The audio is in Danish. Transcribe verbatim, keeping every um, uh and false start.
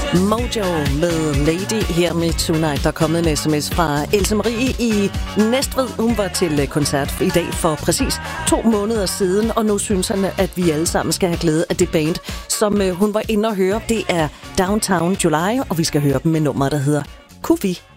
Mojo med Lady her med Tonight. Der er kommet en sms fra Else Marie i Næstved. Hun var til koncert i dag for præcis to måneder siden, og nu synes han, at vi alle sammen skal have glæde af det band, som hun var inde og høre. Det er Downtown July, og vi skal høre dem med nummer, der hedder Kufi.